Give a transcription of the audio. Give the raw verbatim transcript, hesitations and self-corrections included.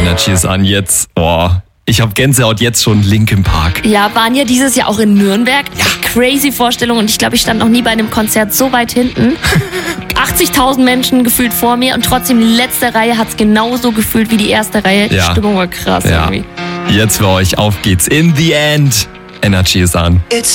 Energy ist an jetzt. Boah, ich habe Gänsehaut jetzt schon. Linkin Park. Ja, waren ja dieses Jahr auch in Nürnberg. Ja. Crazy Vorstellung und ich glaube, ich stand noch nie bei einem Konzert so weit hinten. achtzigtausend Menschen gefühlt vor mir und trotzdem die letzte Reihe hat es genauso gefühlt wie die erste Reihe. Ja. Die Stimmung war krass ja. irgendwie. Jetzt für euch, auf geht's. In the end. Energy ist an. It's